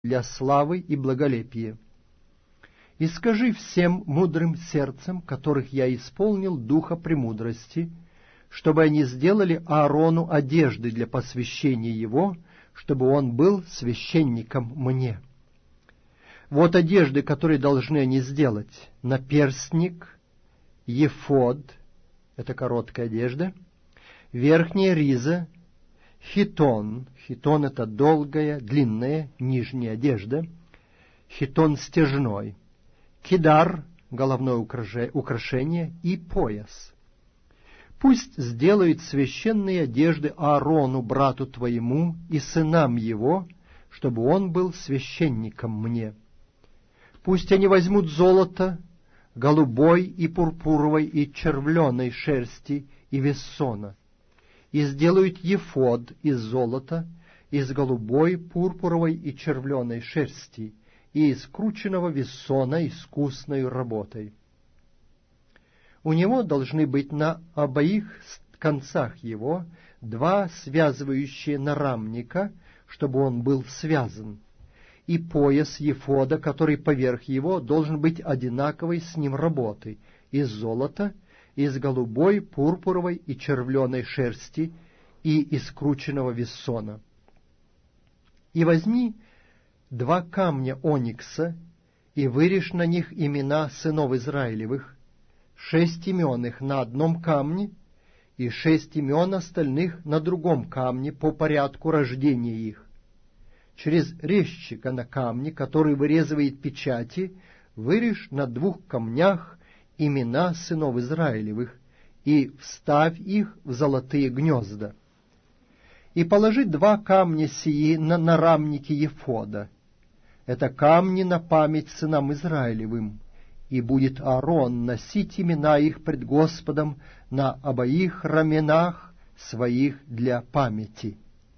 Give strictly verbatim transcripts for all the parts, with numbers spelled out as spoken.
для славы и благолепия. И скажи всем мудрым сердцем, которых я исполнил духа премудрости, чтобы они сделали Аарону одежды для посвящения его, чтобы он был священником мне. Вот одежды, которые должны они сделать: наперстник, ефод, это короткая одежда, верхняя риза, хитон, хитон — это долгая, длинная, нижняя одежда, хитон стяжной, кидар — головное украшение, и пояс. Пусть сделают священные одежды Аарону, брату твоему, и сынам его, чтобы он был священником мне. Пусть они возьмут золото, голубой и пурпуровой и червленой шерсти и вессона, и сделают ефод из золота, из голубой, пурпуровой и червленой шерсти, и из крученного вессона искусной работой. У него должны быть на обоих концах его два связывающие нарамника, чтобы он был связан, и пояс ефода, который поверх его, должен быть одинаковой с ним работы, из золота, из голубой, пурпуровой и червленой шерсти и из крученного вессона. И возьми два камня оникса и вырежь на них имена сынов Израилевых, шесть имен их на одном камне и шесть имен остальных на другом камне по порядку рождения их. Через резчика на камне, который вырезывает печати, вырежь на двух камнях имена сынов Израилевых и вставь их в золотые гнезда. И положи два камня сии на нарамники ефода. Это камни на память сынам Израилевым, и будет Аарон носить имена их пред Господом на обоих раменах своих для памяти.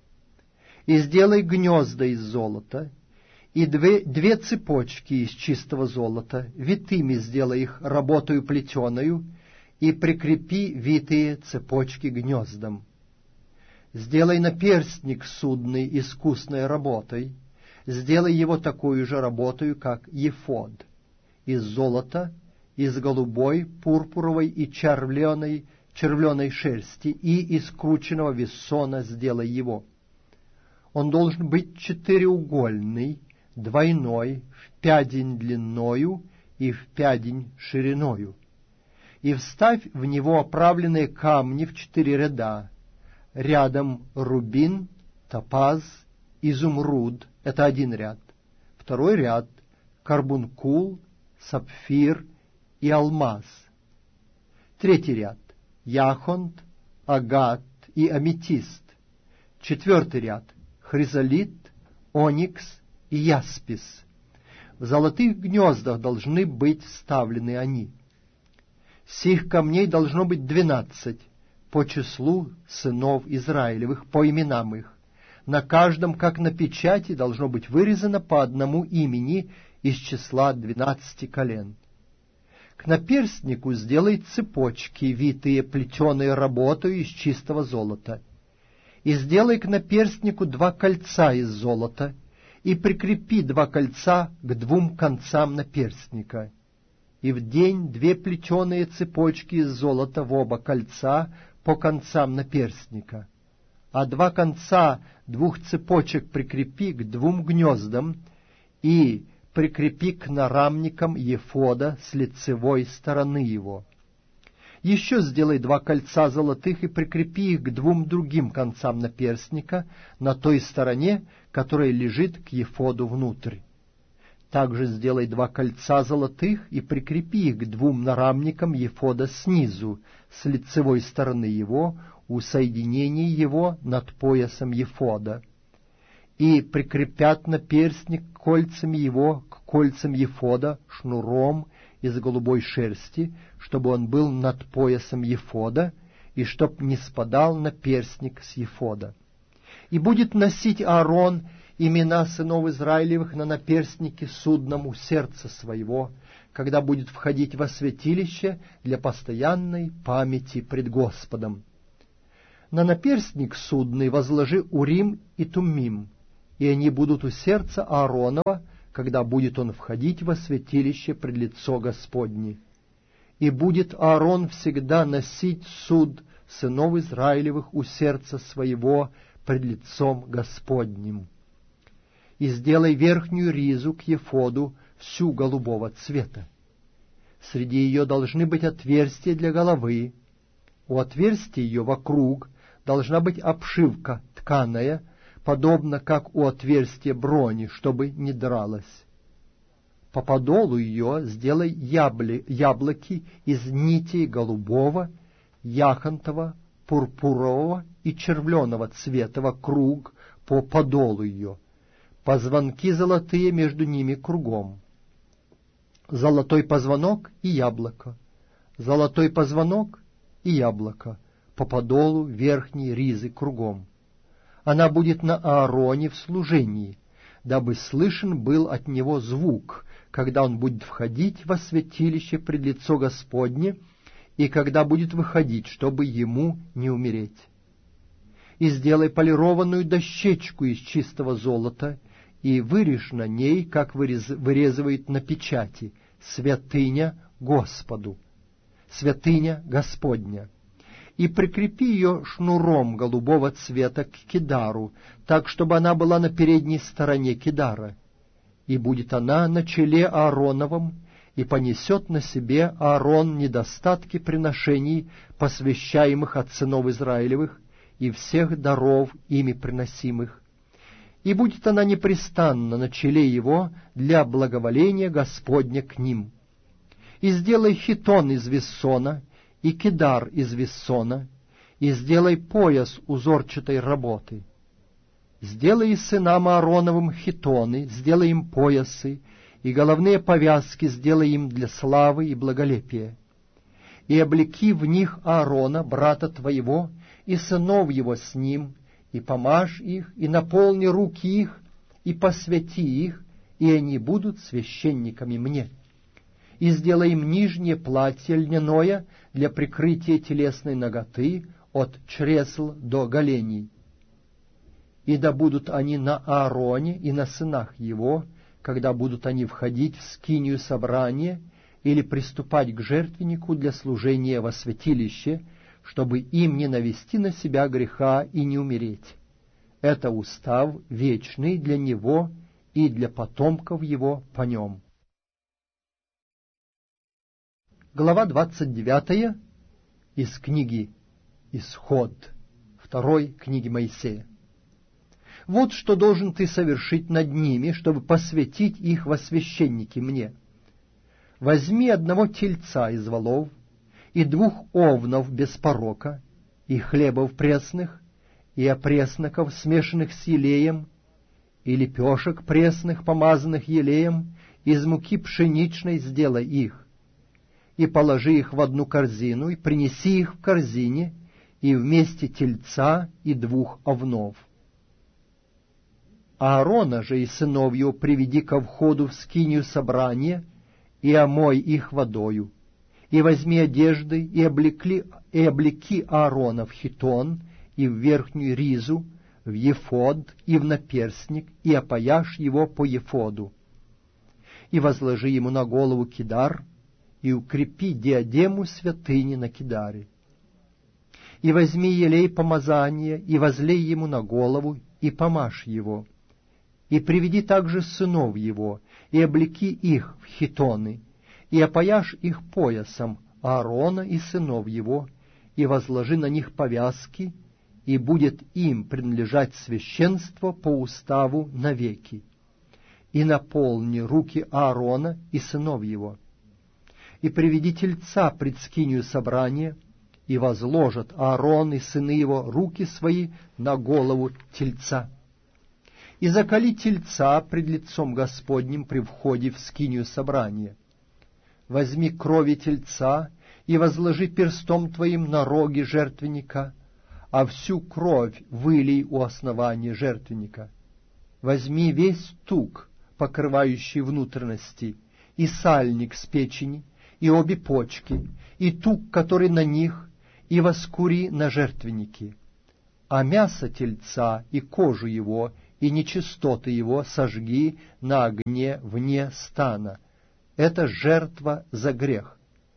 И сделай гнезда из золота, и две, две цепочки из чистого золота, витыми сделай их работою плетеною, и прикрепи витые цепочки гнездам. Сделай наперстник судный искусной работой, сделай его такую же работою, как ефод, из золота, из голубой, пурпуровой и червленой, червленой шерсти, и из крученного вессона сделай его. Он должен быть четыреугольный, двойной, в пядень длиною и в пядень шириною. И вставь в него оправленные камни в четыре ряда. Рядом рубин, топаз, изумруд — это один ряд. Второй ряд — карбункул, сапфир и алмаз. Третий ряд — яхонт, агат и аметист. Четвертый ряд — хризолит, оникс и яспис. В золотых гнездах должны быть вставлены они. Сих камней должно быть двенадцать по числу сынов Израилевых, по именам их. На каждом, как на печати, должно быть вырезано по одному имени из числа двенадцати колен. К наперстнику сделай цепочки, витые плетеной работой из чистого золота. И сделай к наперстнику два кольца из золота, и прикрепи два кольца к двум концам наперстника. И вдень две плетеные цепочки из золота в оба кольца по концам наперстника, а два конца двух цепочек прикрепи к двум гнездам и прикрепи к нарамникам ефода с лицевой стороны его. Еще сделай два кольца золотых и прикрепи их к двум другим концам наперстника на той стороне, которая лежит к ефоду внутрь. Также сделай два кольца золотых и прикрепи их к двум нарамникам ефода снизу, с лицевой стороны его, у соединения его над поясом ефода. И прикрепят наперстник кольцами его к кольцам ефода шнуром из голубой шерсти, чтобы он был над поясом ефода, и чтоб не спадал наперстник с ефода. И будет носить Аарон имена сынов Израилевых на наперстнике судном у сердца своего, когда будет входить во святилище для постоянной памяти пред Господом. На наперстник судный возложи Урим и Туммим, и они будут у сердца Ааронова, когда будет он входить во святилище пред лицо Господне. И будет Аарон всегда носить суд сынов Израилевых у сердца своего пред лицом Господним. И сделай верхнюю ризу к ефоду всю голубого цвета. Среди ее должны быть отверстия для головы. У отверстия ее вокруг должна быть обшивка тканая, подобно как у отверстия брони, чтобы не дралась. По подолу ее сделай ябли, яблоки из нитей голубого, яхонтового, пурпурового и червленого цвета вокруг по подолу ее, позвонки золотые между ними кругом. Золотой позвонок и яблоко, золотой позвонок и яблоко по подолу верхней ризы кругом. Она будет на Аароне в служении, дабы слышен был от него звук, когда он будет входить во святилище пред лицо Господне, и когда будет выходить, чтобы ему не умереть. И сделай полированную дощечку из чистого золота, и вырежь на ней, как вырез... вырезывает на печати, святыня Господу, святыня Господня. И прикрепи ее шнуром голубого цвета к кидару, так, чтобы она была на передней стороне кидара. И будет она на челе Аароновом, и понесет на себе Аарон недостатки приношений, посвящаемых от сынов Израилевых, и всех даров ими приносимых. И будет она непрестанно на челе его для благоволения Господня к ним. И сделай хитон из вессона, и кидар из вессона, и сделай пояс узорчатой работы. Сделай и сынам Аароновым хитоны, сделай им поясы, и головные повязки сделай им для славы и благолепия. И облеки в них Аарона, брата твоего, и сынов его с ним, и помажь их, и наполни руки их, и посвяти их, и они будут священниками мне. И сделай им нижнее платье льняное для прикрытия телесной наготы от чресл до голеней. И да будут они на Аароне и на сынах его, когда будут они входить в скинию собрания или приступать к жертвеннику для служения во святилище, чтобы им не навести на себя греха и не умереть. Это устав вечный для него и для потомков его по нем. Глава двадцать девятая из книги «Исход», второй книги Моисея. Вот что должен ты совершить над ними, чтобы посвятить их во священники мне. Возьми одного тельца из волов, и двух овнов без порока, и хлебов пресных, и опресноков, смешанных с елеем, и лепешек пресных, помазанных елеем, из муки пшеничной сделай их, и положи их в одну корзину, и принеси их в корзине, и вместе тельца и двух овнов. Аарона же и сынов его приведи ко входу в скинию собрания, и омой их водою. И возьми одежды, и облекли, и облеки Аарона в хитон, и в верхнюю ризу, в ефод, и в наперстник, и опояшь его по ефоду. И возложи ему на голову кидар, и укрепи диадему святыни на кидаре. И возьми елей помазания, и возлей ему на голову, и помажь его. И приведи также сынов его, и облеки их в хитоны, и опояшь их поясом Аарона и сынов его, и возложи на них повязки, и будет им принадлежать священство по уставу навеки. И наполни руки Аарона и сынов его. И приведи тельца пред скинию собрания, и возложат Аарон и сыны его руки свои на голову тельца. И заколи тельца пред лицом Господним при входе в скинию собрания. Возьми крови тельца и возложи перстом твоим на роги жертвенника, а всю кровь вылей у основания жертвенника. Возьми весь тук, покрывающий внутренности, и сальник с печени, и обе почки, и тук, который на них, и воскури на жертвеннике. А мясо тельца и кожу его, и нечистоты его сожги на огне вне стана. Это жертва за грех.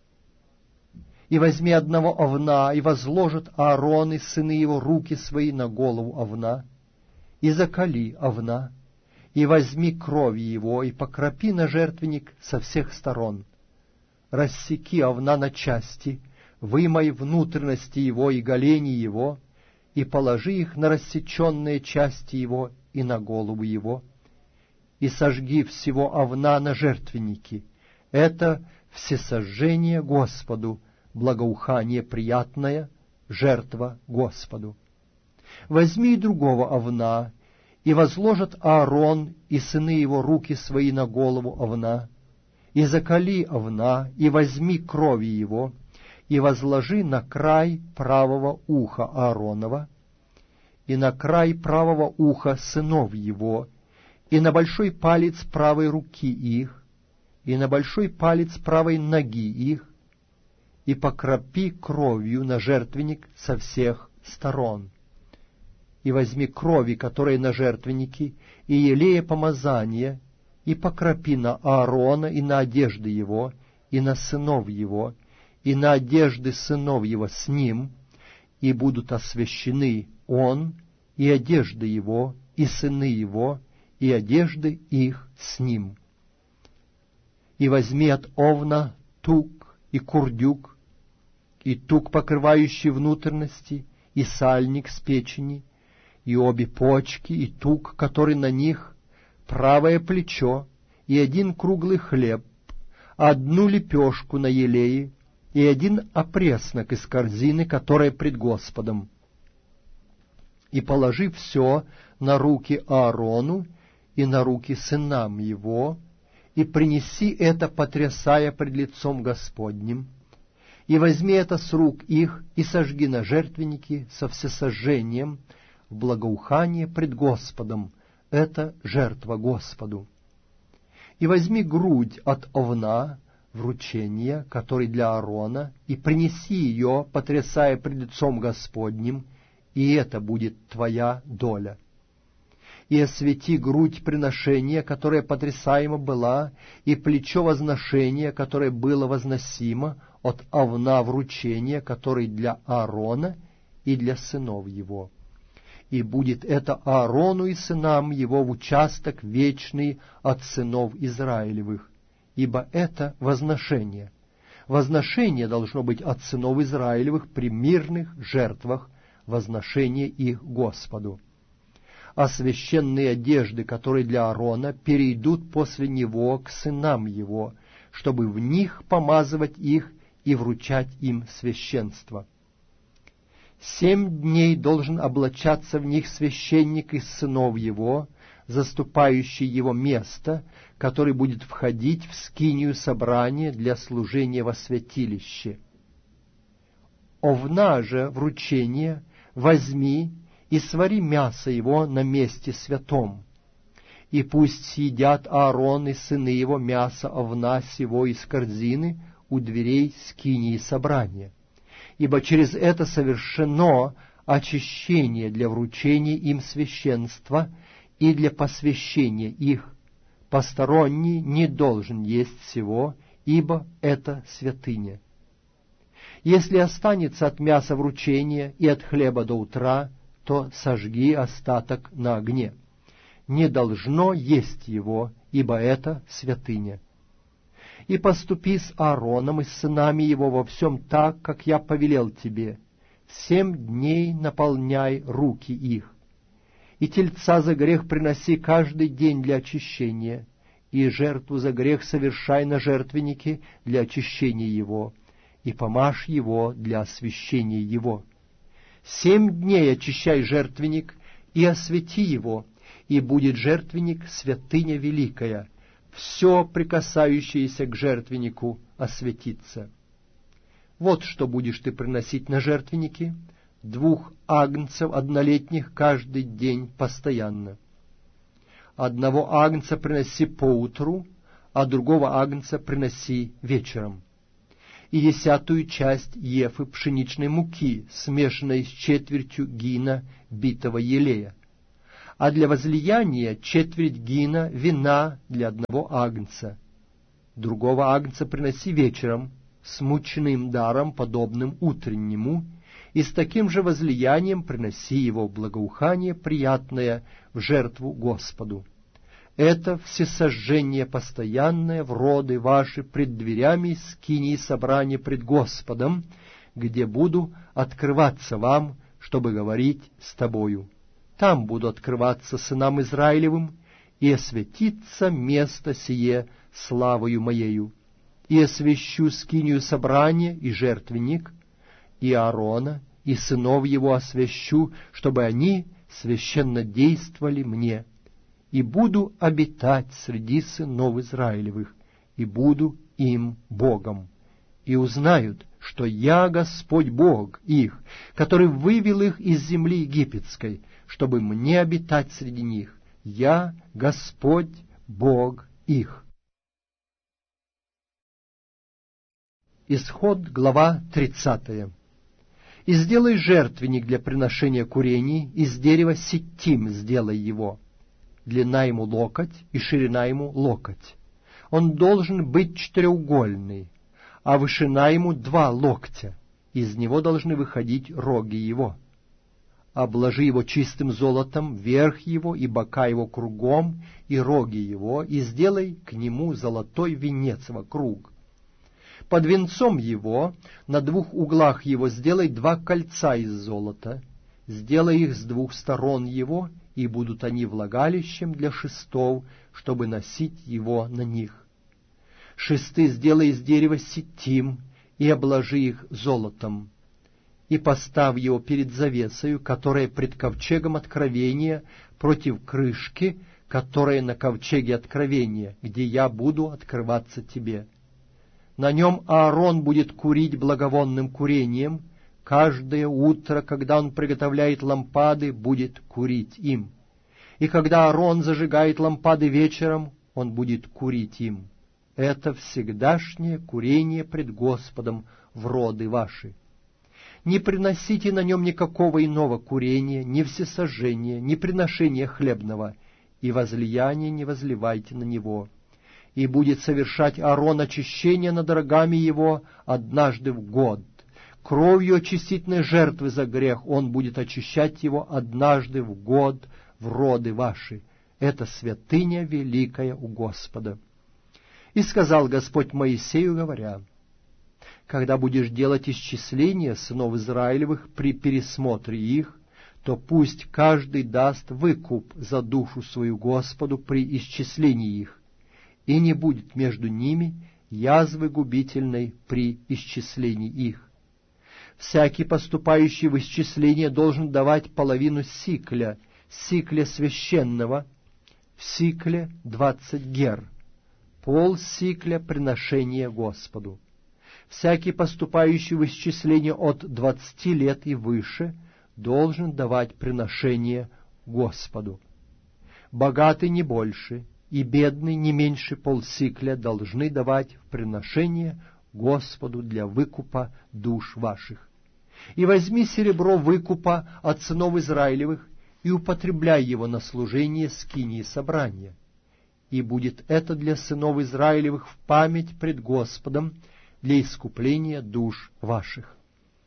И возьми одного овна, и возложат Аарон и сыны его руки свои на голову овна, и закали овна, и возьми крови его, и покропи на жертвенник со всех сторон. Рассеки овна на части, вымой внутренности его и голени его, и положи их на рассеченные части его и на голову его, и сожги всего овна на жертвеннике. Это всесожжение Господу, благоухание приятное, жертва Господу. Возьми и другого овна, и возложат Аарон и сыны его руки свои на голову овна, и закали овна, и возьми крови его, и возложи на край правого уха Ааронова, и на край правого уха сынов его, и на большой палец правой руки их, и на большой палец правой ноги их, и покропи кровью на жертвенник со всех сторон. И возьми крови, которые на жертвеннике, и елея помазания, и покропи на Аарона и на одежды его, и на сынов его, и на одежды сынов его с ним, и будут освящены он, и одежды его, и сыны его, и одежды их с ним. И возьми от овна тук и курдюк, и тук, покрывающий внутренности, и сальник с печени, и обе почки, и тук, который на них, правое плечо, и один круглый хлеб, одну лепешку на елее, и один опреснок из корзины, которая пред Господом. И положи все на руки Аарону и на руки сынам его, и принеси это, потрясая пред лицом Господним, и возьми это с рук их, и сожги на жертвеннике со всесожжением в благоухание пред Господом. Это жертва Господу. И возьми грудь от овна, вручение, который для Аарона, и принеси ее, потрясая пред лицом Господним, и это будет твоя доля. И освети грудь приношения, которая потрясаема была, и плечо возношения, которое было возносимо, от овна вручения, который для Аарона и для сынов его. И будет это Аарону и сынам его в участок вечный от сынов Израилевых, ибо это возношение. Возношение должно быть от сынов Израилевых при мирных жертвах, возношение их Господу. А священные одежды, которые для Аарона, перейдут после него к сынам его, чтобы в них помазывать их и вручать им священство. Семь дней должен облачаться в них священник из сынов его, заступающий его место, который будет входить в скинию собрания для служения во святилище. Овна же вручение возьми и свари мясо его на месте святом, и пусть съедят Аарон и сыны его мясо овна сего из корзины у дверей скинии собрания, ибо через это совершено очищение для вручения им священства и для посвящения их. Посторонний не должен есть всего, ибо это святыня. Если останется от мяса вручения и от хлеба до утра, то сожги остаток на огне. Не должно есть его, ибо это святыня. И поступи с Аароном и с сынами его во всем так, как я повелел тебе. Семь дней наполняй руки их. И тельца за грех приноси каждый день для очищения, и жертву за грех совершай на жертвеннике для очищения его, и помажь его для освящения его. Семь дней очищай жертвенник и освети его, и будет жертвенник святыня великая. Все, прикасающееся к жертвеннику, осветится. Вот что будешь ты приносить на жертвенники: двух агнцев однолетних каждый день постоянно. Одного агнца приноси поутру, а другого агнца приноси вечером. И десятую часть ефы пшеничной муки, смешанной с четвертью гина битого елея. а для возлияния четверть гина вина для одного агнца. Другого агнца приноси вечером с мучным даром, подобным утреннему, и с таким же возлиянием приноси его в благоухание приятное в жертву Господу. Это всесожжение постоянное в роды ваши пред дверями скинии собрания пред Господом, где буду открываться вам, чтобы говорить с тобою. Там буду открываться сынам Израилевым, и осветится место сие славою моею, и освящу скинию собрания и жертвенник, и Аарона, и сынов его освящу, чтобы они священно действовали мне, и буду обитать среди сынов Израилевых, и буду им Богом. И узнают, что я Господь Бог их, который вывел их из земли египетской, чтобы мне обитать среди них. Я Господь Бог их. Исход, глава тридцатая. «И сделай жертвенник для приношения курений, из дерева ситим сделай его. Длина ему локоть и ширина ему локоть. Он должен быть четыреугольный, а вышина ему два локтя. Из него должны выходить роги его. Обложи его чистым золотом, верх его и бока его кругом, и роги его, и сделай к нему золотой венец вокруг. Под венцом его, на двух углах его, сделай два кольца из золота, сделай их с двух сторон его, и будут они влагалищем для шестов, чтобы носить его на них. Шесты сделай из дерева ситим, и обложи их золотом. И поставь его перед завесою, которая пред ковчегом откровения, против крышки, которая на ковчеге откровения, где я буду открываться тебе. На нем Аарон будет курить благовонным курением, каждое утро, когда он приготовляет лампады, будет курить им. И когда Аарон зажигает лампады вечером, он будет курить им. Это всегдашнее курение пред Господом в роды ваши. Не приносите на нем никакого иного курения, ни всесожжения, ни приношения хлебного, и возлияния не возливайте на него. И будет совершать Аарон очищение над рогами его однажды в год. Кровью очистительной жертвы за грех он будет очищать его однажды в год в роды ваши. Это святыня великая у Господа. И сказал Господь Моисею, говоря: когда будешь делать исчисление сынов Израилевых при пересмотре их, то пусть каждый даст выкуп за душу свою Господу при исчислении их, и не будет между ними язвы губительной при исчислении их. Всякий, поступающий в исчисление, должен давать половину сикля, сикля священного, в сикле двадцать гер, пол сикля приношения Господу. Всякий, поступающий в исчисление от двадцати лет и выше, должен давать приношение Господу. Богатый не больше, и бедный не меньше полсикля должны давать в приношение Господу для выкупа душ ваших. И возьми серебро выкупа от сынов Израилевых и употребляй его на служение скинии собрания. И будет это для сынов Израилевых в память пред Господом для искупления душ ваших.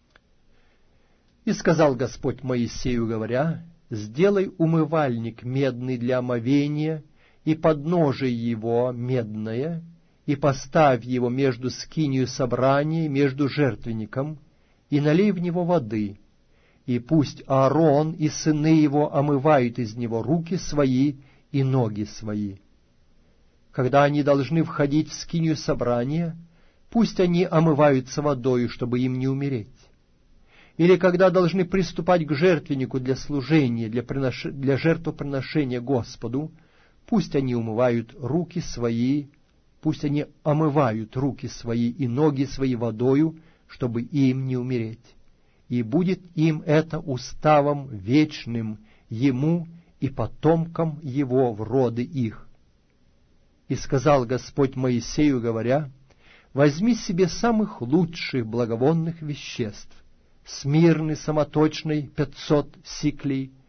И сказал Господь Моисею, говоря: сделай умывальник медный для омовения, и подножие его медное, и поставь его между скинию собрания, между жертвенником, и налей в него воды, и пусть Аарон и сыны его омывают из него руки свои и ноги свои. Когда они должны входить в скинию собрания, пусть они омываются водою, чтобы им не умереть. Или когда должны приступать к жертвеннику для служения, для, принош... для жертвоприношения Господу, пусть они умывают руки свои, пусть они омывают руки свои и ноги свои водою, чтобы им не умереть. И будет им это уставом вечным, ему и потомкам его в роды их. И сказал Господь Моисею, говоря: возьми себе самых лучших благовонных веществ, смирный самоточный пятьсот сиклей,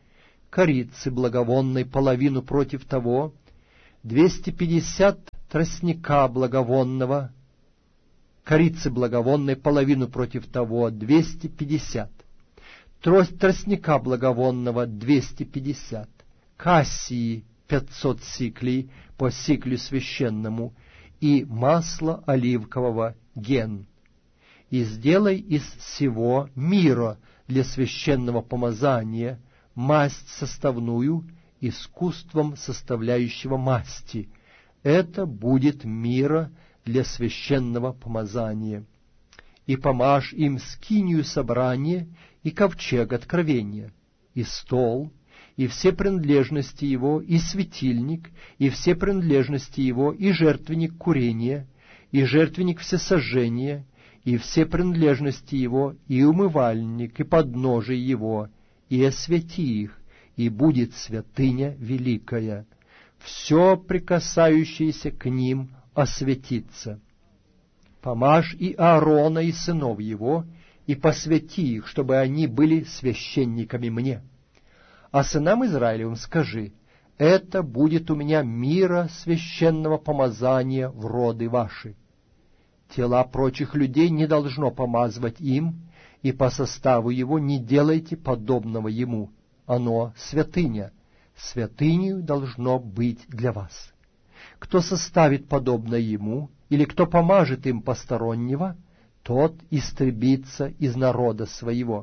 корицы благовонной половину против того, двести пятьдесят тростника благовонного, корицы благовонной половину против того, двести пятьдесят, трость тростника благовонного, двести пятьдесят, кассии, пятьсот сиклей по сиклю священному, и масло оливкового ген. И сделай из всего мира для священного помазания масть составную искусством составляющего масти. Это будет мира для священного помазания. И помажь им скинию собрания и ковчег откровения, и стол, и все принадлежности его, и светильник, и все принадлежности его, и жертвенник курения, и жертвенник всесожжения, и все принадлежности его, и умывальник, и подножие его, и освети их, и будет святыня великая. Все прикасающееся к ним осветится. Помажь и Аарона, и сынов его, и посвяти их, чтобы они были священниками мне. А сынам Израилевым скажи: это будет у меня мира священного помазания в роды ваши. Тела прочих людей не должно помазывать им, и по составу его не делайте подобного ему. Оно святыня, святынею должно быть для вас. Кто составит подобное ему, или кто помажет им постороннего, тот истребится из народа своего.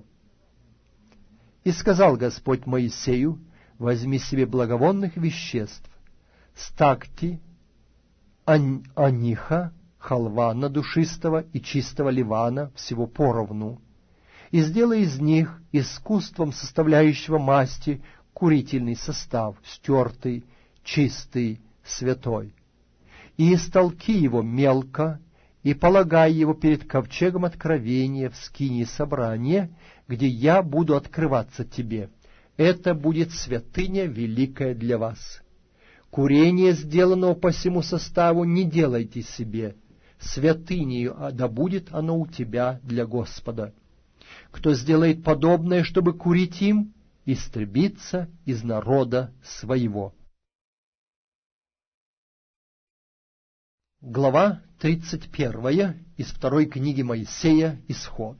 И сказал Господь Моисею: возьми себе благовонных веществ, стакти, ан- аниха, халвана душистого и чистого ливана, всего поровну, и сделай из них искусством составляющего масти курительный состав, стертый, чистый, святой. И истолки его мелко, и полагай его перед ковчегом откровения в скинии собрания, где я буду открываться тебе. Это будет святыня великая для вас. Курение, сделанного по всему составу, не делайте себе. Святынею, да будет оно у тебя для Господа. Кто сделает подобное, чтобы курить им, истребится из народа своего. Глава тридцать первая из второй книги Моисея, Исход.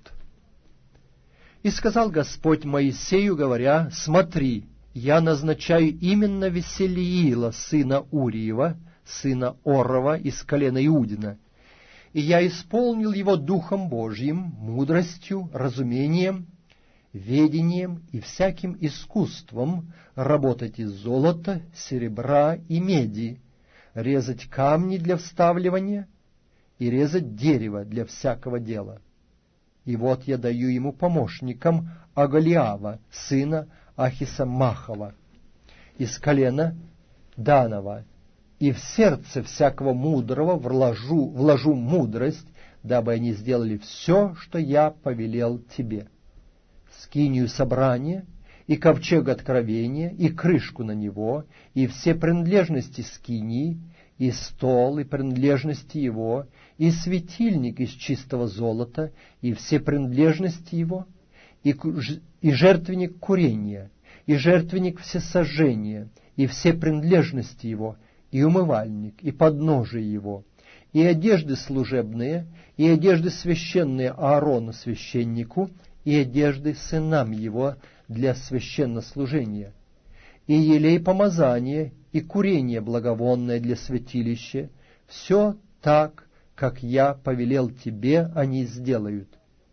«И сказал Господь Моисею, говоря: смотри, я назначаю именно Веселиила, сына Уриева, сына Орова из колена Иудина, и я исполнил его Духом Божьим, мудростью, разумением, ведением и всяким искусством работать из золота, серебра и меди, резать камни для вставливания и резать дерево для всякого дела. И вот я даю ему помощником Агалиава, сына Ахисамахова, из колена Данова, и в сердце всякого мудрого вложу, вложу мудрость, дабы они сделали все, что я повелел тебе. Скинию собрания, и ковчег откровения, и крышку на него, и все принадлежности скинии, и стол, и принадлежности его, и светильник из чистого золота, и все принадлежности его, и, и жертвенник курения, и жертвенник всесожжения, и все принадлежности его, и умывальник, и подножие его, и одежды служебные, и одежды священные Аарону священнику, и одежды сынам его для священнослужения, и елей помазания, и курение благовонное для святилища, все так, как я повелел тебе, они сделают.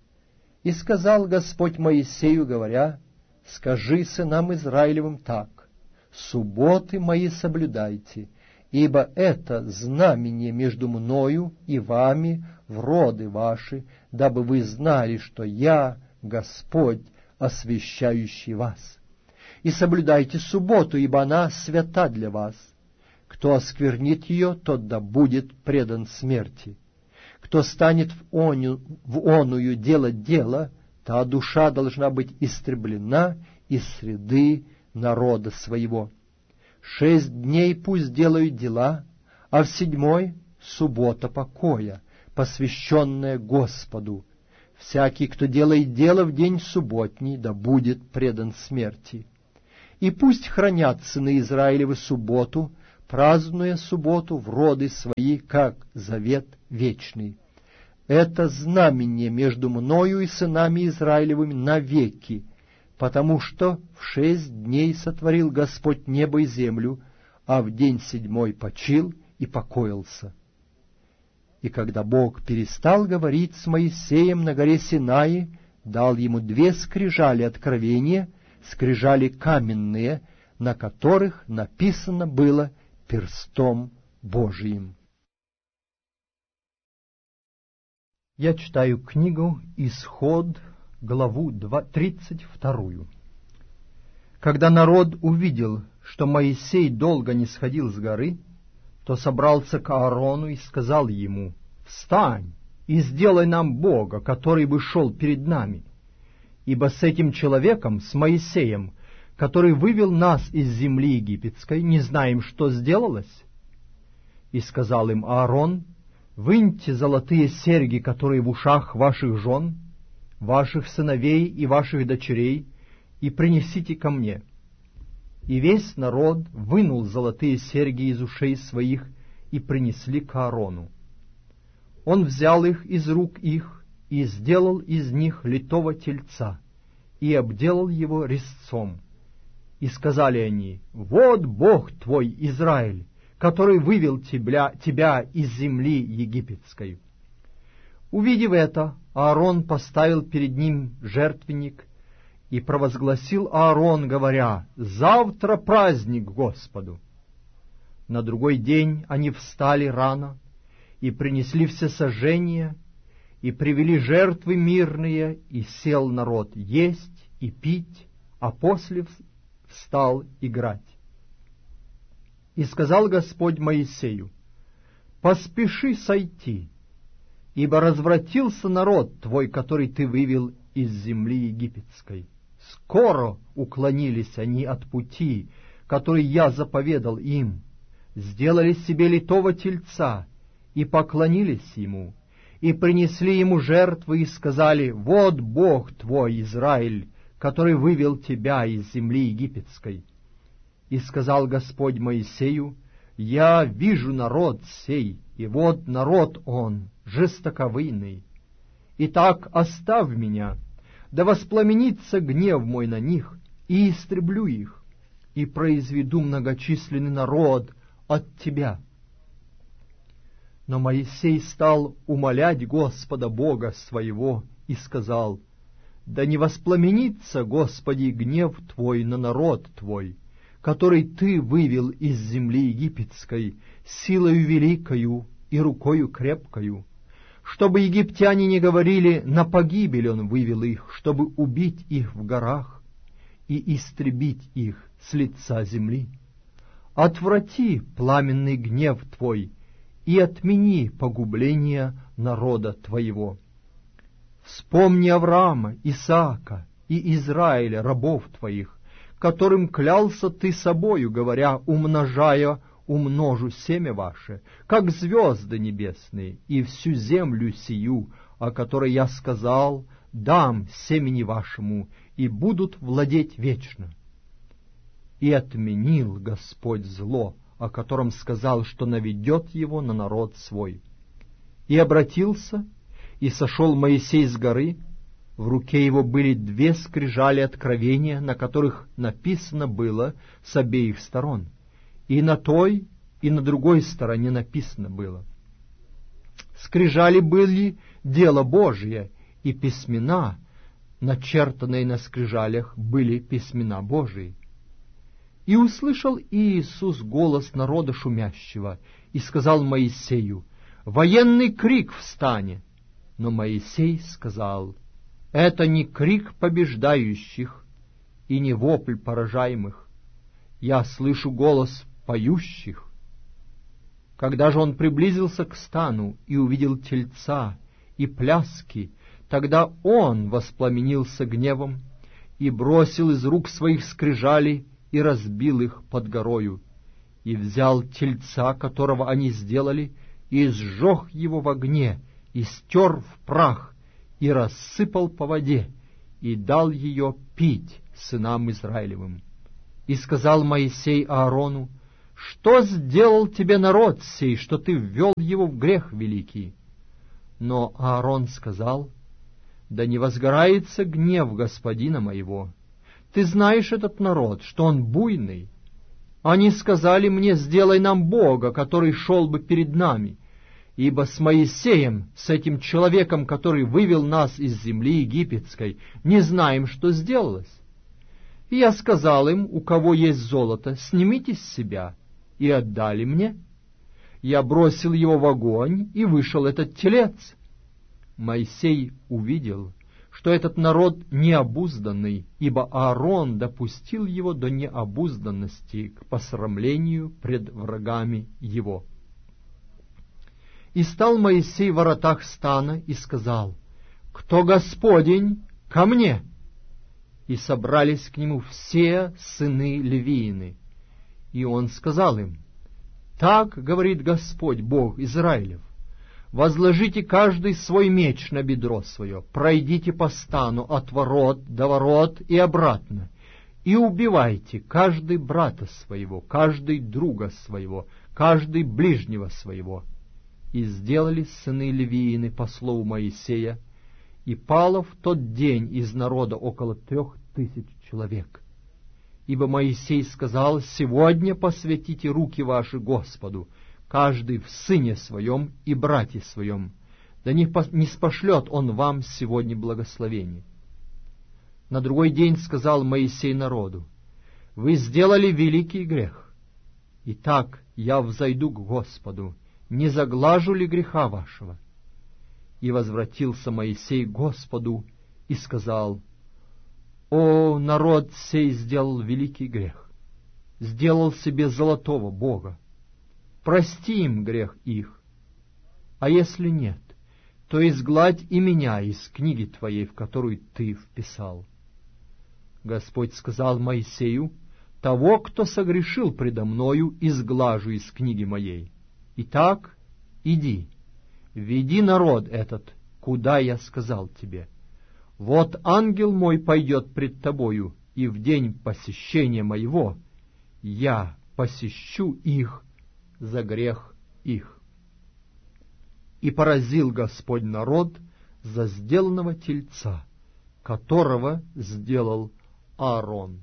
И сказал Господь Моисею, говоря: скажи сынам Израилевым так: субботы мои соблюдайте, ибо это знамение между мною и вами в роды ваши, дабы вы знали, что я Господь, освящающий вас. И соблюдайте субботу, ибо она свята для вас. Кто осквернит ее, тот да будет предан смерти. Кто станет в, оню, в оную делать дело, та душа должна быть истреблена из среды народа своего. Шесть дней пусть делают дела, а в седьмой — суббота покоя, посвященная Господу. Всякий, кто делает дело в день субботний, да будет предан смерти. И пусть хранят сыны Израилевы субботу, празднуя субботу в роды свои, как завет вечный. Это знамение между мною и сынами Израилевыми навеки, потому что в шесть дней сотворил Господь небо и землю, а в день седьмой почил и покоился. И когда Бог перестал говорить с Моисеем на горе Синай, дал ему две скрижали откровения, скрижали каменные, на которых написано было перстом Божиим. Я читаю книгу «Исход», главу тридцать вторую. Когда народ увидел, что Моисей долго не сходил с горы, то собрался к Аарону и сказал ему: «Встань и сделай нам Бога, который бы шел перед нами, ибо с этим человеком, с Моисеем, который вывел нас из земли египетской, не знаем, что сделалось». И сказал им Аарон: «Выньте золотые серьги, которые в ушах ваших жен, ваших сыновей и ваших дочерей, и принесите ко мне». И весь народ вынул золотые серьги из ушей своих и принесли к Аарону. Он взял их из рук их и сделал из них литого тельца, и обделал его резцом. И сказали они: «Вот Бог твой, Израиль, который вывел тебя, тебя из земли египетской». Увидев это, Аарон поставил перед ним жертвенник, и провозгласил Аарон, говоря: «Завтра праздник Господу». На другой день они встали рано, и принесли всесожжения, и привели жертвы мирные, и сел народ есть и пить, а после встал играть. И сказал Господь Моисею: «Поспеши сойти, ибо развратился народ твой, который ты вывел из земли египетской. Скоро уклонились они от пути, который я заповедал им, сделали себе литого тельца и поклонились ему, и принесли ему жертвы и сказали: вот Бог твой, Израиль, который вывел тебя из земли египетской». И сказал Господь Моисею: «Я вижу народ сей, и вот народ он, жестоковыйный. Итак, оставь меня, да воспламенится гнев мой на них, и истреблю их, и произведу многочисленный народ от тебя». Но Моисей стал умолять Господа Бога своего и сказал: «Да не воспламенится, Господи, гнев Твой на народ Твой, который Ты вывел из земли египетской силою великою и рукою крепкою, чтобы египтяне не говорили: на погибель Он вывел их, чтобы убить их в горах и истребить их с лица земли. Отврати пламенный гнев Твой и отмени погубление народа Твоего. Вспомни Авраама, Исаака и Израиля, рабов Твоих, которым клялся Ты собою, говоря: умножая умножу семя ваше, как звезды небесные, и всю землю сию, о которой я сказал: дам семени вашему, и будут владеть вечно. И отменил Господь зло, о котором сказал, что наведет его на народ свой. И обратился, и сошел Моисей с горы, в руке его были две скрижали откровения, на которых написано было с обеих сторон, и на той, и на другой стороне написано было. Скрижали были дело Божие, и письмена, начертанные на скрижалях, были письмена Божии. И услышал Иисус голос народа шумящего, и сказал Моисею: «Военный крик встане!» Но Моисей сказал: «Это не крик побеждающих и не вопль поражаемых. Я слышу голос поющих». Когда же он приблизился к стану и увидел тельца и пляски, тогда он воспламенился гневом и бросил из рук своих скрижали и разбил их под горою, и взял тельца, которого они сделали, и сжег его в огне, и стер в прах, и рассыпал по воде, и дал ее пить сынам Израилевым. И сказал Моисей Аарону: «Что сделал тебе народ сей, что ты ввел его в грех великий?» Но Аарон сказал: «Да не возгорается гнев господина моего. Ты знаешь этот народ, что он буйный. Они сказали мне: сделай нам Бога, который шел бы перед нами, ибо с Моисеем, с этим человеком, который вывел нас из земли египетской, не знаем, что сделалось». И я сказал им: у кого есть золото, снимите с себя, и отдали мне. Я бросил его в огонь, и вышел этот телец. Моисей увидел, что этот народ необузданный, ибо Аарон допустил его до необузданности к посрамлению пред врагами его. И стал Моисей в воротах стана и сказал: «Кто Господень, ко мне!» И собрались к нему все сыны Левиины. И он сказал им: «Так говорит Господь, Бог Израилев: возложите каждый свой меч на бедро свое, пройдите по стану от ворот до ворот и обратно, и убивайте каждый брата своего, каждый друга своего, каждый ближнего своего». И сделали сыны Левиины по слову Моисея, и пало в тот день из народа около трех тысяч человек. Ибо Моисей сказал: «Сегодня посвятите руки ваши Господу, каждый в сыне своем и брате своем, да не спошлет он вам сегодня благословение». На другой день сказал Моисей народу: «Вы сделали великий грех. Итак, я взойду к Господу, не заглажу ли греха вашего?» И возвратился Моисей к Господу и сказал: «О, народ сей сделал великий грех, сделал себе золотого бога. Прости им грех их, а если нет, то изгладь и меня из книги твоей, в которую ты вписал». Господь сказал Моисею: «Того, кто согрешил предо мною, изглажу из книги моей. Итак, иди, веди народ этот, куда я сказал тебе. Вот ангел мой пойдет пред тобою, и в день посещения моего я посещу их за грех их». И поразил Господь народ за сделанного тельца, которого сделал Аарон.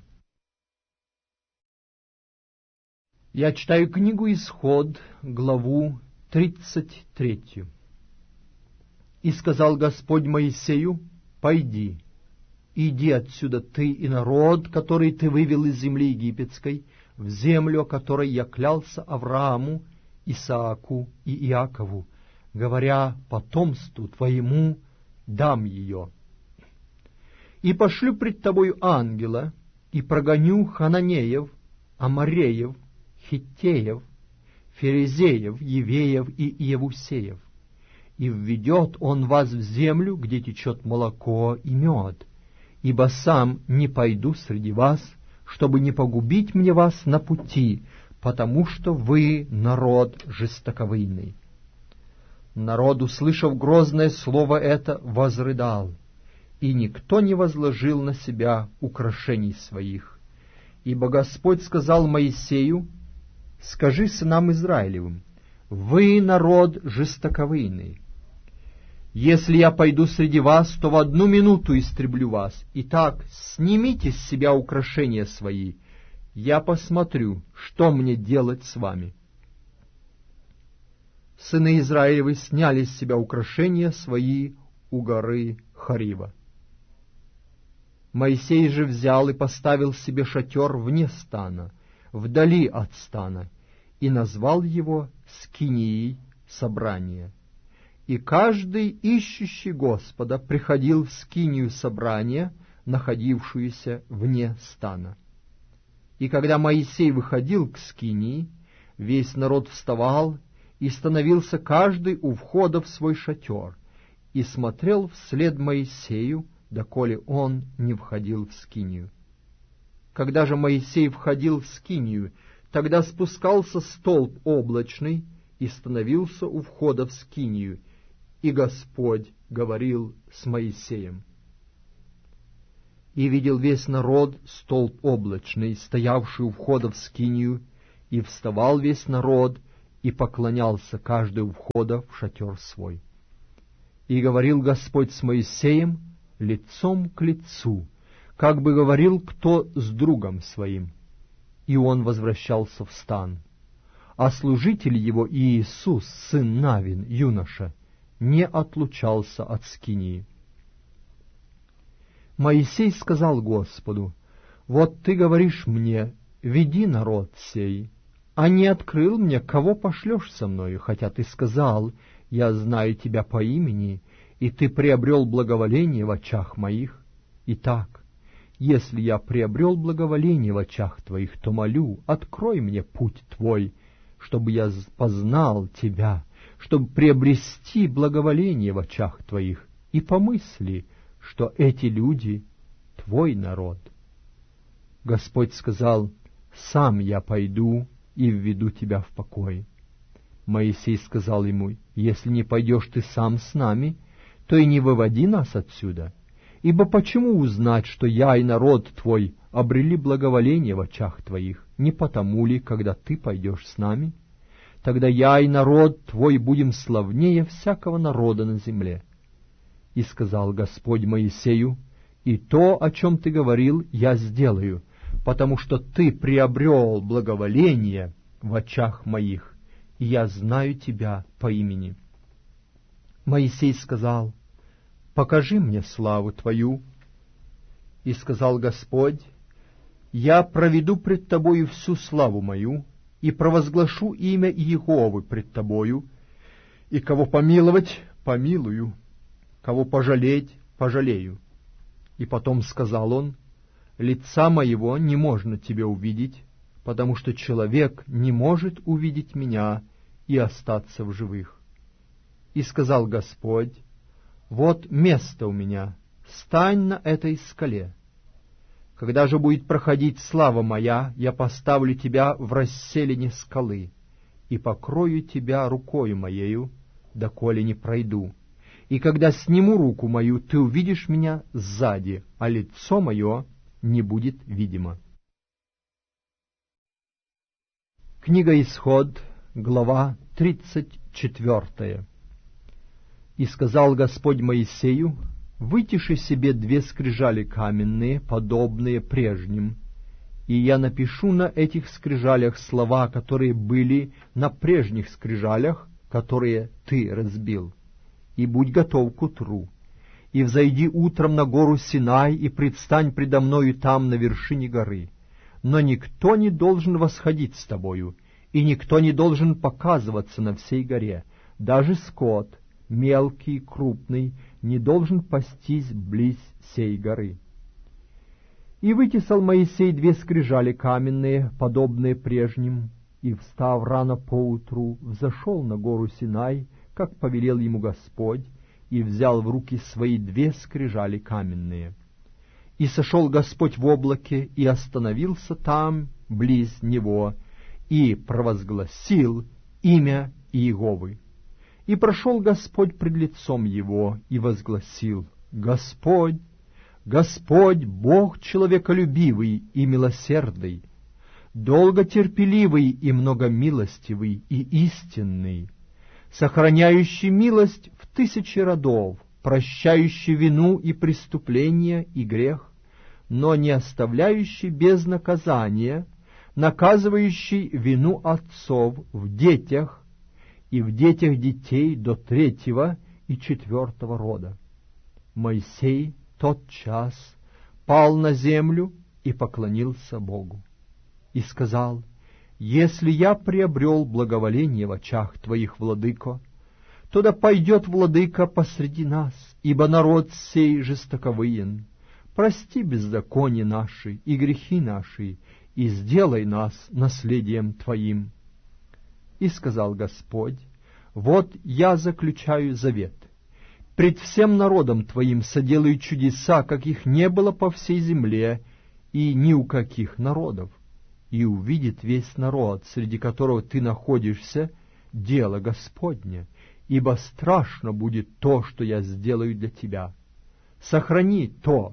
Я читаю книгу Исход, главу тридцать третью. «И сказал Господь Моисею: пойди, иди отсюда ты и народ, который ты вывел из земли египетской, в землю, о которой я клялся Аврааму, Исааку и Иакову, говоря: потомству твоему дам ее. И пошлю пред тобою ангела, и прогоню хананеев, амореев, хиттеев, ферезеев, евеев и иевусеев. И введет он вас в землю, где течет молоко и мед, ибо сам не пойду среди вас, чтобы не погубить мне вас на пути, потому что вы народ жестоковыйный». Народ, услышав грозное слово это, возрыдал, и никто не возложил на себя украшений своих. Ибо Господь сказал Моисею: «Скажи сынам Израилевым: вы народ жестоковыйный. Если я пойду среди вас, то в одну минуту истреблю вас. Итак, снимите с себя украшения свои, я посмотрю, что мне делать с вами». Сыны Израилевы сняли с себя украшения свои у горы Хорива. Моисей же взял и поставил себе шатер вне стана, вдали от стана, и назвал его скинией собрания. И каждый, ищущий Господа, приходил в скинию собрания, находившуюся вне стана. И когда Моисей выходил к скинии, весь народ вставал, и становился каждый у входа в свой шатер, и смотрел вслед Моисею, доколе он не входил в скинию. Когда же Моисей входил в скинию, тогда спускался столб облачный и становился у входа в скинию, и Господь говорил с Моисеем. И видел весь народ столб облачный, стоявший у входа в скинию, и вставал весь народ, и поклонялся каждый у входа в шатер свой. И говорил Господь с Моисеем лицом к лицу, как бы говорил кто с другом своим, и он возвращался в стан. А служитель его Иисус, сын Навин, юноша, не отлучался от скинии. Моисей сказал Господу: «Вот ты говоришь мне, веди народ сей, а не открыл мне, кого пошлешь со мною, хотя ты сказал, я знаю тебя по имени, и ты приобрел благоволение в очах моих. Итак, если я приобрел благоволение в очах твоих, то молю, открой мне путь твой, чтобы я познал тебя, чтобы приобрести благоволение в очах твоих, и помысли, что эти люди — твой народ». Господь сказал: «Сам я пойду и введу тебя в покой». Моисей сказал ему: «Если не пойдешь ты сам с нами, то и не выводи нас отсюда, ибо почему узнать, что я и народ твой обрели благоволение в очах твоих, не потому ли, когда ты пойдешь с нами? Тогда я и народ твой будем славнее всякого народа на земле». И сказал Господь Моисею: «И то, о чем ты говорил, я сделаю, потому что ты приобрел благоволение в очах моих, и я знаю тебя по имени». Моисей сказал: «Покажи мне славу твою». И сказал Господь: «Я проведу пред тобою всю славу мою, и провозглашу имя Иеговы пред тобою, и кого помиловать — помилую, кого пожалеть — пожалею». И потом сказал он: «Лица моего не можно тебе увидеть, потому что человек не может увидеть меня и остаться в живых». И сказал Господь: «Вот место у меня, стань на этой скале. Когда же будет проходить слава моя, я поставлю тебя в расселине скалы и покрою тебя рукою моею, доколе не пройду. И когда сниму руку мою, ты увидишь меня сзади, а лицо мое не будет видимо». Книга Исход, глава тридцать четвертая. «И сказал Господь Моисею: вытиши себе две скрижали каменные, подобные прежним, и я напишу на этих скрижалях слова, которые были на прежних скрижалях, которые ты разбил. И будь готов к утру, и взойди утром на гору Синай, и предстань предо мною там, на вершине горы. Но никто не должен восходить с тобою, и никто не должен показываться на всей горе, даже скот, мелкий и крупный, не должен пастись близ сей горы». И вытесал Моисей две скрижали каменные, подобные прежним, и, встав рано поутру, взошел на гору Синай, как повелел ему Господь, и взял в руки свои две скрижали каменные. И сошел Господь в облаке, и остановился там, близ него, и провозгласил имя Иеговы. И прошел Господь пред лицом его, и возгласил: «Господь, Господь, Бог человеколюбивый и милосердный, долготерпеливый и многомилостивый и истинный, сохраняющий милость в тысячи родов, прощающий вину и преступление и грех, но не оставляющий без наказания, наказывающий вину отцов в детях и в детях детей до третьего и четвертого рода». Моисей тотчас пал на землю и поклонился Богу. И сказал: «Если я приобрел благоволение в очах твоих, владыко, то да пойдет владыка посреди нас, ибо народ сей жестоковыен. Прости беззаконие наши и грехи наши, и сделай нас наследием твоим». И сказал Господь: «Вот я заключаю завет. Пред всем народом твоим соделаю чудеса, каких не было по всей земле и ни у каких народов. И увидит весь народ, среди которого ты находишься, дело Господне, ибо страшно будет то, что я сделаю для тебя. Сохрани то,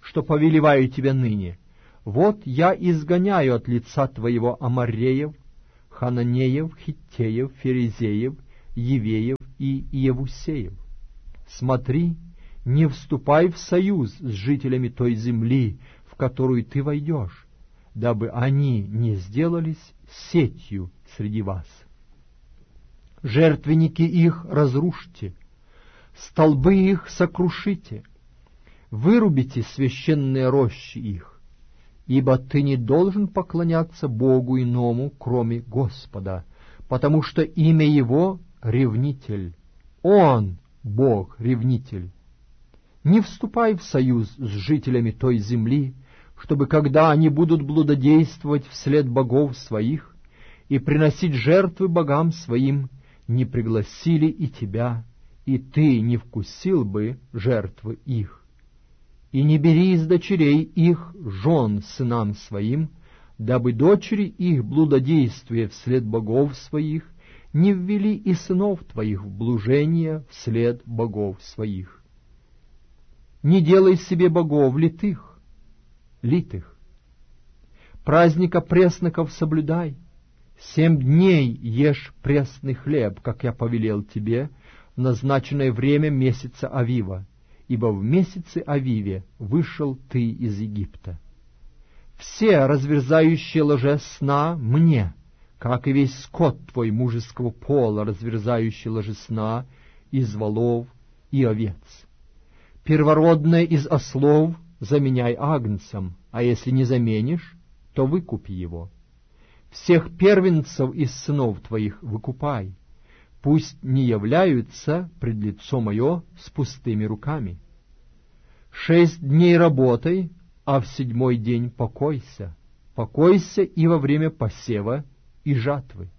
что повелеваю тебе ныне. Вот я изгоняю от лица твоего Амореев, Хананеев, Хиттеев, Ферезеев, Евеев и Иевусеев. Смотри, не вступай в союз с жителями той земли, в которую ты войдешь, дабы они не сделались сетью среди вас. Жертвенники их разрушьте, столбы их сокрушите, вырубите священные рощи их, ибо ты не должен поклоняться Богу иному, кроме Господа, потому что имя Его — Ревнитель. Он — Бог-ревнитель. Не вступай в союз с жителями той земли, чтобы, когда они будут блудодействовать вслед богов своих и приносить жертвы богам своим, не пригласили и тебя, и ты не вкусил бы жертвы их. И не бери из дочерей их жен сынам своим, дабы дочери их, блудодействуя вслед богов своих, не ввели и сынов твоих в блужение вслед богов своих. Не делай себе богов литых, литых. Праздника пресноков соблюдай. Семь дней ешь пресный хлеб, как я повелел тебе, в назначенное время месяца Авива, ибо в месяце Авиве вышел ты из Египта. Все разверзающие ложе сна мне, как и весь скот твой мужеского пола, разверзающий ложе сна из волов и овец. Первородное из ослов заменяй агнцем, а если не заменишь, то выкупи его. Всех первенцев из сынов твоих выкупай, пусть не являются пред лицо мое с пустыми руками. Шесть дней работай, а в седьмой день покойся, покойся и во время посева и жатвы.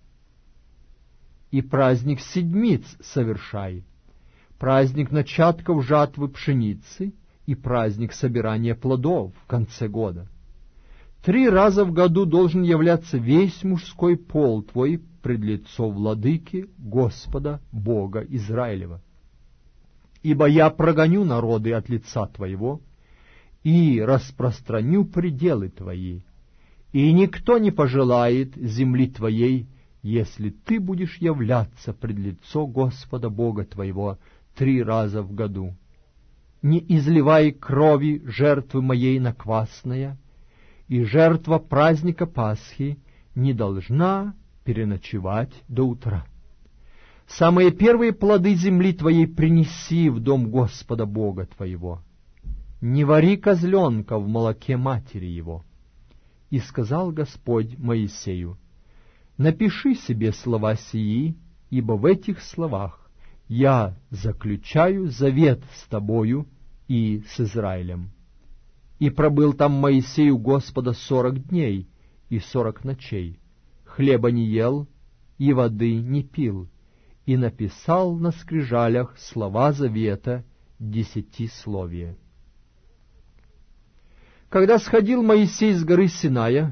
И праздник седмиц совершай, праздник начатков жатвы пшеницы и праздник собирания плодов в конце года. Три раза в году должен являться весь мужской пол твой пред лицо владыки Господа Бога Израилева. Ибо я прогоню народы от лица твоего и распространю пределы твои, и никто не пожелает земли твоей, если ты будешь являться пред лицо Господа Бога твоего три раза в году. Не изливай крови жертвы моей на квасное, и жертва праздника Пасхи не должна переночевать до утра. Самые первые плоды земли твоей принеси в дом Господа Бога твоего. Не вари козленка в молоке матери его. И сказал Господь Моисею: напиши себе слова сии, ибо в этих словах я заключаю завет с тобою и с Израилем. И пробыл там Моисей у Господа сорок дней и сорок ночей, хлеба не ел и воды не пил, и написал на скрижалях слова завета десятисловия. Когда сходил Моисей с горы Синая,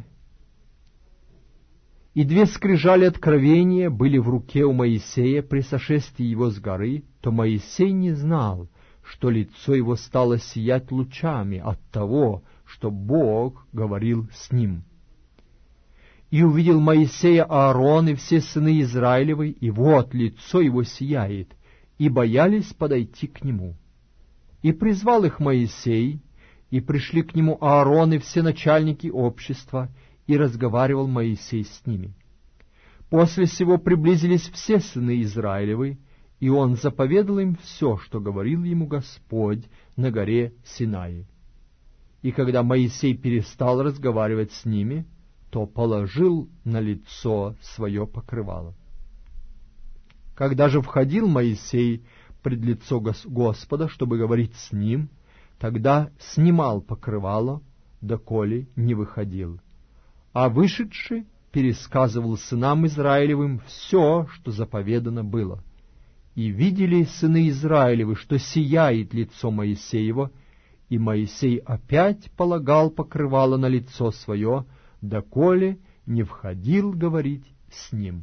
и две скрижали откровения были в руке у Моисея при сошествии его с горы, то Моисей не знал, что лицо его стало сиять лучами от того, что Бог говорил с ним. И увидел Моисея Аарон и все сыны Израилевы, и вот лицо его сияет, и боялись подойти к нему. И призвал их Моисей, и пришли к нему Аарон и все начальники общества, и разговаривал Моисей с ними. После сего приблизились все сыны Израилевы, и он заповедал им все, что говорил ему Господь на горе Синае. И когда Моисей перестал разговаривать с ними, то положил на лицо свое покрывало. Когда же входил Моисей пред лицо Господа, чтобы говорить с ним, тогда снимал покрывало, доколе не выходил. А вышедший пересказывал сынам Израилевым все, что заповедано было. И видели сыны Израилевы, что сияет лицо Моисеева, и Моисей опять полагал покрывало на лицо свое, доколе не входил говорить с ним.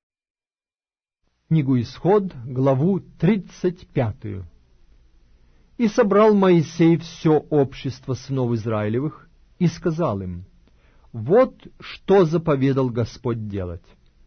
Книгу Исход, главу тридцать пятую. И собрал Моисей все общество сынов Израилевых и сказал им: вот что заповедал Господь делать.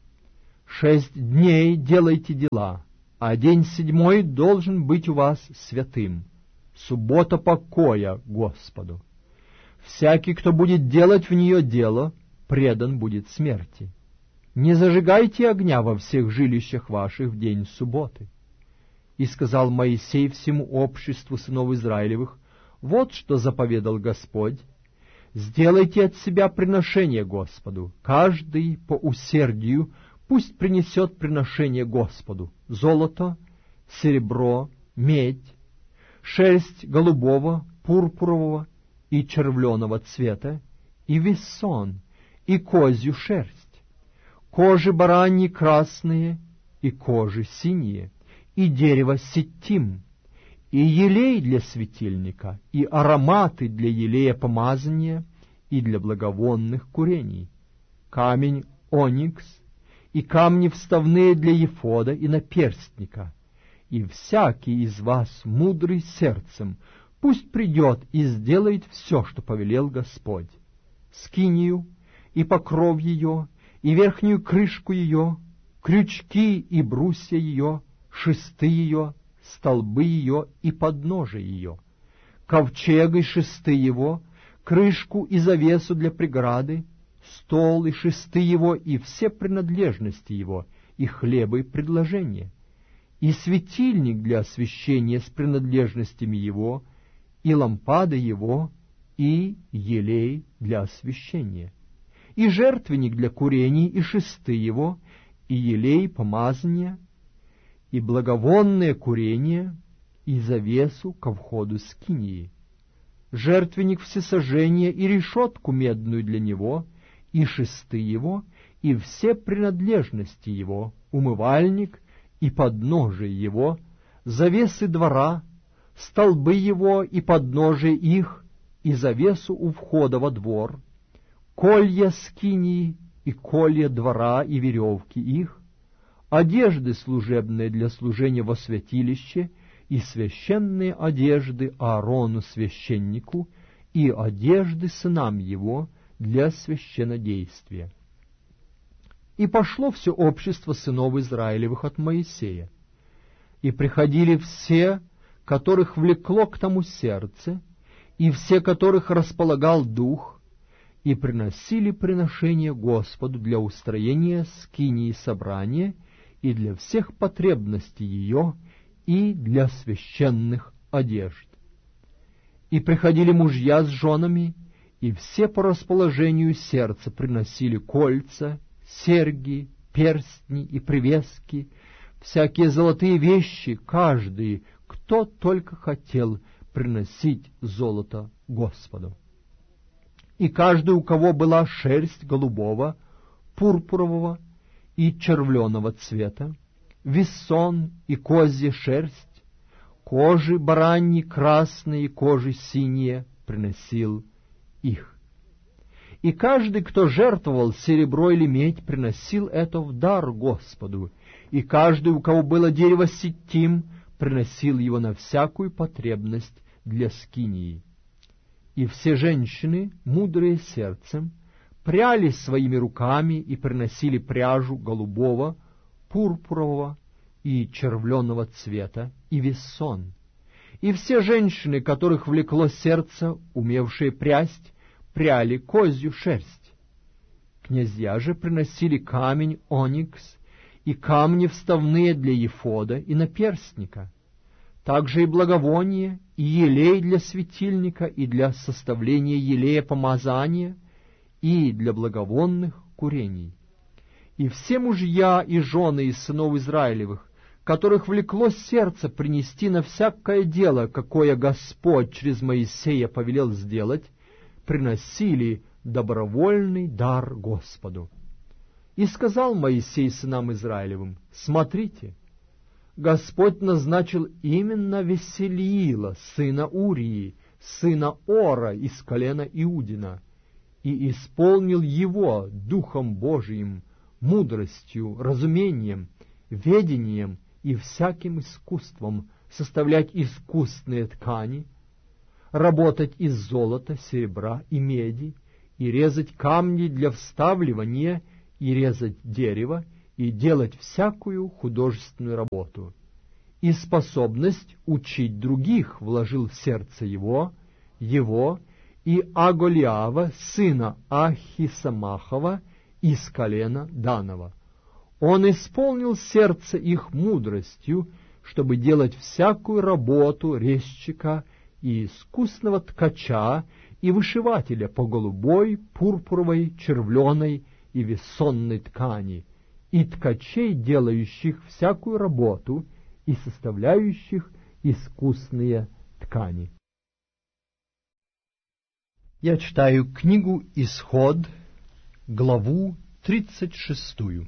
Шесть дней делайте дела, а день седьмой должен быть у вас святым, суббота покоя Господу. Всякий, кто будет делать в нее дело, предан будет смерти. Не зажигайте огня во всех жилищах ваших в день субботы. И сказал Моисей всему обществу сынов Израилевых: вот что заповедал Господь: сделайте от себя приношение Господу, каждый по усердию пусть принесет приношение Господу: золото, серебро, медь, шерсть голубого, пурпурового и червленого цвета, и вессон, и козью шерсть, кожи бараньи красные, и кожи синие, и дерево ситим, и елей для светильника, и ароматы для елея помазания, и для благовонных курений, камень оникс, и камни вставные для ефода и наперстника. И всякий из вас, мудрый сердцем, пусть придет и сделает все, что повелел Господь: скинию, и покров ее, и верхнюю крышку ее, крючки и брусья ее, шесты ее, столбы ее и подножие ее, ковчег и шесты его, крышку и завесу для преграды, стол и шесты его и все принадлежности его, и хлеба и предложения, и светильник для освещения с принадлежностями его, и лампады его, и елей для освещения, и жертвенник для курений, и шесты его, и елей помазания, и благовонное курение, и завесу ко входу скинии, жертвенник всесожжения и решетку медную для него, и шесты его, и все принадлежности его, умывальник и подножие его, завесы двора, столбы его и подножие их, и завесу у входа во двор, колья скинии и колья двора и веревки их, одежды служебные для служения во святилище, и священные одежды Аарону священнику, и одежды сынам его для священнодействия. И пошло все общество сынов Израилевых от Моисея, и приходили все, которых влекло к тому сердце, и все, которых располагал дух, и приносили приношение Господу для устроения скинии собрания и для всех потребностей ее, и для священных одежд. И приходили мужья с женами, и все по расположению сердца приносили кольца, серьги, перстни и привески, всякие золотые вещи, каждый, кто только хотел приносить золото Господу. И каждый, у кого была шерсть голубого, пурпурового и червленого цвета, вессон и козья шерсть, кожи бараньи красные и кожи синие, приносил их. И каждый, кто жертвовал серебро или медь, приносил это в дар Господу, и каждый, у кого было дерево ситим, приносил его на всякую потребность для скинии. И все женщины, мудрые сердцем, пряли своими руками и приносили пряжу голубого, пурпурового и червленого цвета, и вессон. И все женщины, которых влекло сердце, умевшие прясть, пряли козью шерсть. Князья же приносили камень оникс и камни вставные для ефода и наперстника, также и благовоние, и елей для светильника, и для составления елея помазания, и для благовонных курений. И все мужья и жены из сынов Израилевых, которых влекло сердце принести на всякое дело, какое Господь через Моисея повелел сделать, приносили добровольный дар Господу. И сказал Моисей сынам Израилевым: смотрите, Господь назначил именно Веселиила, сына Урии, сына Ора из колена Иудина, и исполнил его Духом Божиим, мудростью, разумением, ведением и всяким искусством составлять искусные ткани, работать из золота, серебра и меди, и резать камни для вставливания, и резать дерево, и делать всякую художественную работу. И способность учить других вложил в сердце его, его и Аголиава, сына Ахисамахова, из колена Данова. Он исполнил сердце их мудростью, чтобы делать всякую работу резчика и искусного ткача и вышивателя по голубой, пурпуровой, червленой и вессонной ткани, и ткачей, делающих всякую работу и составляющих искусные ткани. Я читаю книгу «Исход», главу тридцать шестую.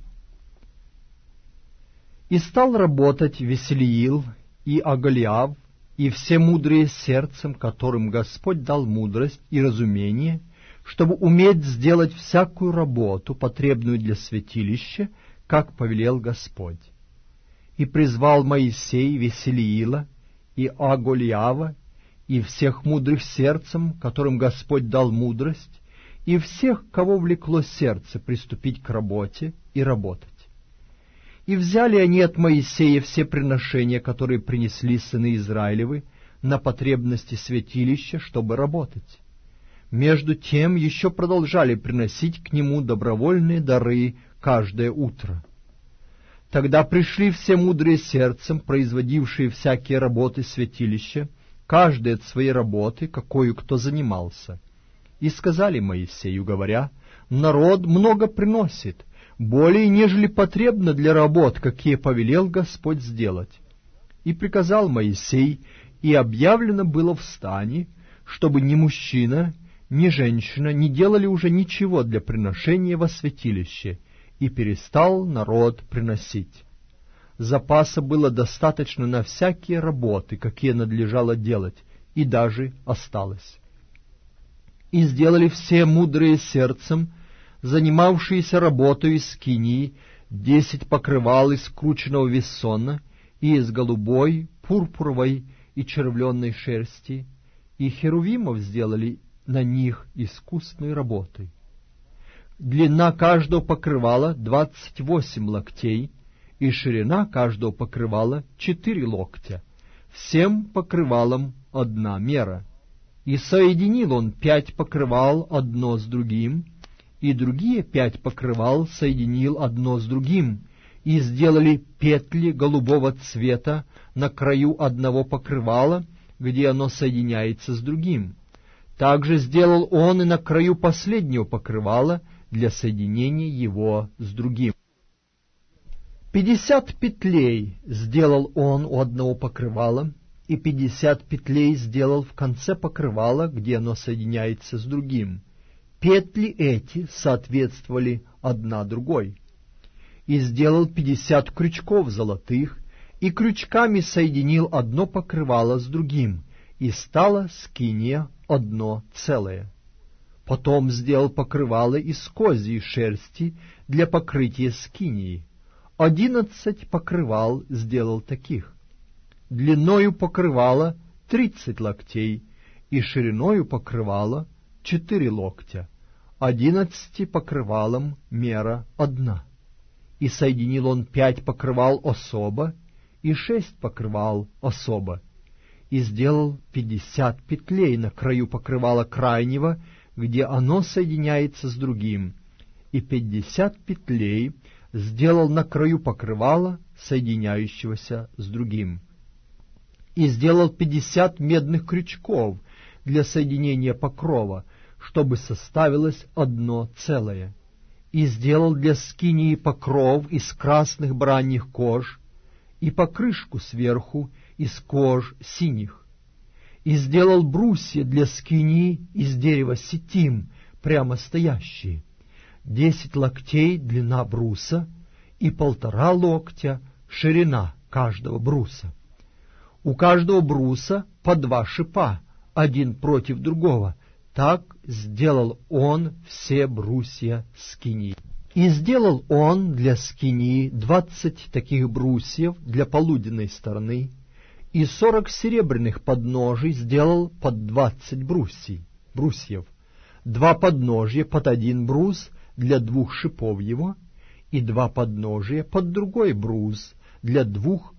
«И стал работать Веселиил и Аголиав, и все мудрые сердцем, которым Господь дал мудрость и разумение, чтобы уметь сделать всякую работу, потребную для святилища, как повелел Господь. И призвал Моисей Веселиила и Аголиава, и всех мудрых сердцем, которым Господь дал мудрость, и всех, кого влекло сердце приступить к работе и работать. И взяли они от Моисея все приношения, которые принесли сыны Израилевы, на потребности святилища, чтобы работать. Между тем еще продолжали приносить к нему добровольные дары каждое утро. Тогда пришли все мудрые сердцем, производившие всякие работы святилища, каждый от своей работы, какою кто занимался. И сказали Моисею, говоря: «Народ много приносит, более, нежели потребно для работ, какие повелел Господь сделать». И приказал Моисей, и объявлено было в стане, чтобы ни мужчина, ни женщина не делали уже ничего для приношения во святилище, и перестал народ приносить. Запаса было достаточно на всякие работы, какие надлежало делать, и даже осталось. И сделали все мудрые сердцем, занимавшиеся работой из скинии, десять покрывал из скрученного вессона и из голубой, пурпуровой и червленной шерсти, и херувимов сделали на них искусной работой. Длина каждого покрывала двадцать восемь локтей, и ширина каждого покрывала четыре локтя, всем покрывалам одна мера. И соединил он пять покрывал одно с другим, и другие пять покрывал соединил одно с другим, и сделали петли голубого цвета на краю одного покрывала, где оно соединяется с другим. Также сделал он и на краю последнего покрывала для соединения его с другим. Пятьдесят петлей сделал он у одного покрывала, и пятьдесят петлей сделал в конце покрывала, где оно соединяется с другим. Петли эти соответствовали одна другой. И сделал пятьдесят крючков золотых, и крючками соединил одно покрывало с другим, и стала скиния одно целое. Потом сделал покрывало из козьей шерсти для покрытия скинии. Одиннадцать покрывал сделал таких. Длиною покрывала тридцать локтей, и шириною покрывала четыре локтя. Одиннадцати покрывалам мера одна. И соединил он пять покрывал особо, и шесть покрывал особо. И сделал пятьдесят петлей на краю покрывала крайнего, где оно соединяется с другим, и пятьдесят петлей сделал на краю покрывала, соединяющегося с другим. И сделал пятьдесят медных крючков для соединения покрова, чтобы составилось одно целое. И сделал для скинии покров из красных бараньих кож, и покрышку сверху из кож синих. И сделал брусья для скинии из дерева ситим, прямо стоящие. Десять локтей длина бруса, и полтора локтя ширина каждого бруса. У каждого бруса по два шипа, один против другого. Так сделал он все брусья скинии. И сделал он для скинии двадцать таких брусьев для полуденной стороны, и сорок серебряных подножий сделал под двадцать брусий, брусьев, два подножья под один брус для двух шипов его, и два подножия под другой брус для двух